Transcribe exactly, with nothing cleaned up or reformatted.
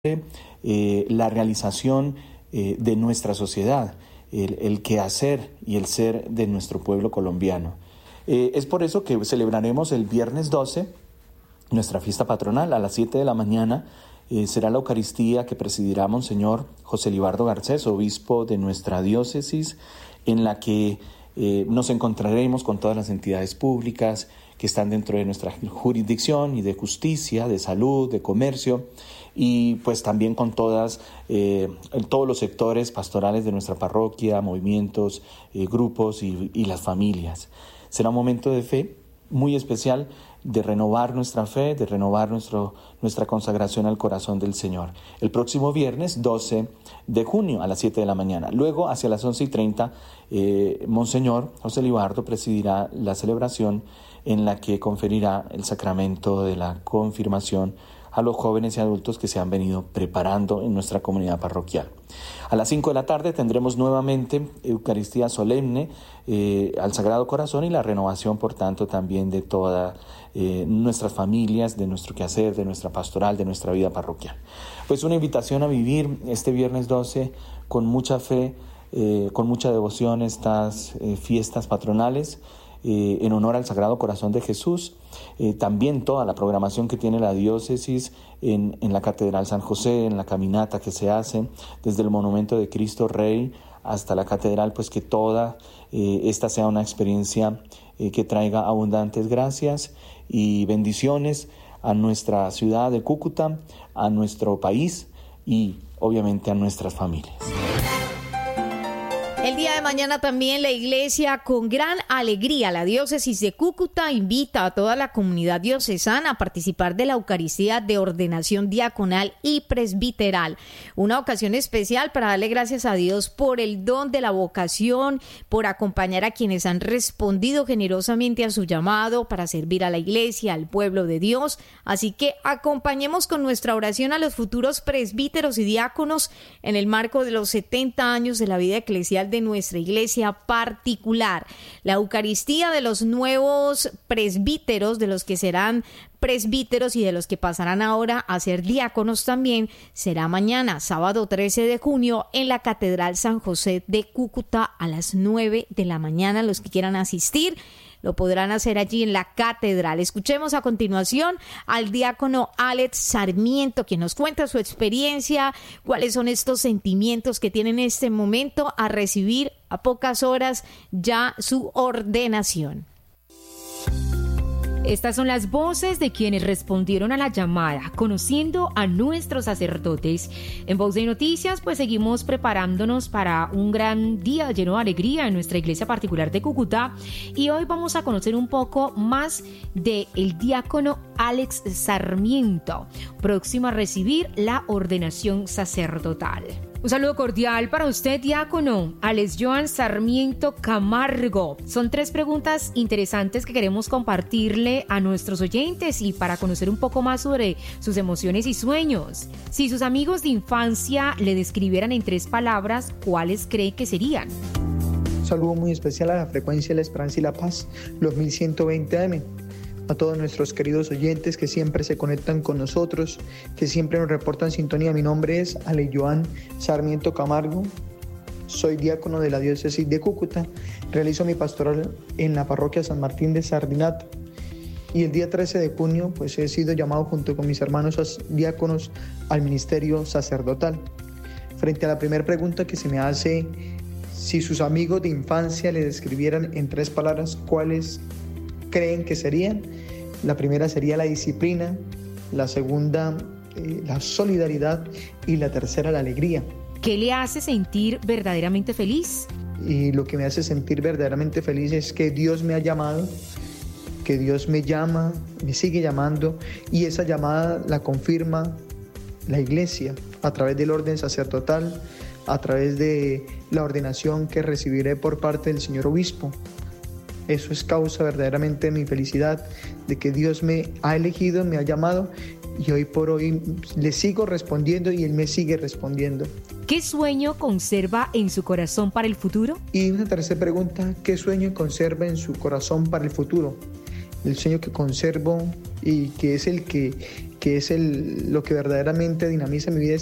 eh, la realización eh, de nuestra sociedad, el, el quehacer y el ser de nuestro pueblo colombiano. Eh, es por eso que celebraremos el viernes doce, nuestra fiesta patronal, a las siete de la mañana. Eh, será la Eucaristía que presidirá Monseñor José Libardo Garcés, obispo de nuestra diócesis, en la que eh, nos encontraremos con todas las entidades públicas que están dentro de nuestra jurisdicción y de justicia, de salud, de comercio, y pues también con todas, eh, todos los sectores pastorales de nuestra parroquia, movimientos, eh, grupos y, y las familias. Será un momento de fe muy especial, de renovar nuestra fe, de renovar nuestro, nuestra consagración al corazón del Señor. El próximo viernes doce de junio a las siete de la mañana. Luego, hacia las once y treinta, eh, Monseñor José Libardo presidirá la celebración en la que conferirá el sacramento de la confirmación a los jóvenes y adultos que se han venido preparando en nuestra comunidad parroquial. A las cinco de la tarde tendremos nuevamente Eucaristía solemne eh, al Sagrado Corazón y la renovación, por tanto, también de todas eh, nuestras familias, de nuestro quehacer, de nuestra pastoral, de nuestra vida parroquial. Pues una invitación a vivir este viernes doce con mucha fe, eh, con mucha devoción estas eh, fiestas patronales, Eh, en honor al Sagrado Corazón de Jesús. Eh, también toda la programación que tiene la diócesis en, en la Catedral San José, en la caminata que se hace desde el Monumento de Cristo Rey hasta la Catedral, pues que toda eh, esta sea una experiencia eh, que traiga abundantes gracias y bendiciones a nuestra ciudad de Cúcuta, a nuestro país y obviamente a nuestras familias. El día de mañana también la iglesia, con gran alegría, la diócesis de Cúcuta invita a toda la comunidad diocesana a participar de la Eucaristía de ordenación diaconal y presbiteral. Una ocasión especial para darle gracias a Dios por el don de la vocación, por acompañar a quienes han respondido generosamente a su llamado para servir a la iglesia, al pueblo de Dios. Así que acompañemos con nuestra oración a los futuros presbíteros y diáconos en el marco de los setenta años de la vida eclesial de nuestra iglesia particular. La Eucaristía de los nuevos presbíteros, de los que serán presbíteros y de los que pasarán ahora a ser diáconos también, será mañana, sábado trece de junio, en la Catedral San José de Cúcuta a las nueve de la mañana. Los que quieran asistir lo podrán hacer allí en la catedral. Escuchemos a continuación al diácono Alex Sarmiento, quien nos cuenta su experiencia, cuáles son estos sentimientos que tiene en este momento a recibir a pocas horas ya su ordenación. Estas son las voces de quienes respondieron a la llamada, conociendo a nuestros sacerdotes. En Voz de Noticias, pues seguimos preparándonos para un gran día lleno de alegría en nuestra iglesia particular de Cúcuta. Y hoy vamos a conocer un poco más del diácono Alex Sarmiento, próximo a recibir la ordenación sacerdotal. Un saludo cordial para usted, diácono Alex Joan Sarmiento Camargo. Son tres preguntas interesantes que queremos compartirle a nuestros oyentes y para conocer un poco más sobre sus emociones y sueños. Si sus amigos de infancia le describieran en tres palabras, ¿cuáles cree que serían? Un saludo muy especial a la frecuencia de la Esperanza y la Paz, los mil ciento veinte A M. A todos nuestros queridos oyentes que siempre se conectan con nosotros, que siempre nos reportan sintonía. Mi nombre es Alex Joan Sarmiento Camargo, soy diácono de la diócesis de Cúcuta, realizo mi pastoral en la parroquia San Martín de Sardinata y el día trece de junio pues he sido llamado junto con mis hermanos diáconos al ministerio sacerdotal. Frente a la primera pregunta que se me hace, si sus amigos de infancia le describieran en tres palabras cuáles creen que serían, la primera sería la disciplina, la segunda eh, la solidaridad y la tercera la alegría. ¿Qué le hace sentir verdaderamente feliz? Y lo que me hace sentir verdaderamente feliz es que Dios me ha llamado, que Dios me llama, me sigue llamando, y esa llamada la confirma la iglesia a través del orden sacerdotal, a través de la ordenación que recibiré por parte del señor obispo. Eso es causa verdaderamente de mi felicidad, de que Dios me ha elegido, me ha llamado y hoy por hoy le sigo respondiendo y Él me sigue respondiendo. ¿Qué sueño conserva en su corazón para el futuro? Y una tercera pregunta, ¿qué sueño conserva en su corazón para el futuro? El sueño que conservo y que es el que que es el, lo que verdaderamente dinamiza mi vida